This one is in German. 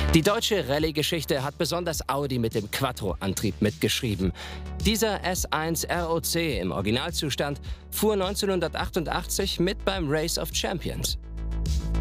Die deutsche Rallye-Geschichte hat besonders Audi mit dem Quattro-Antrieb mitgeschrieben. Dieser S1 ROC im Originalzustand fuhr 1988 mit beim Race of Champions.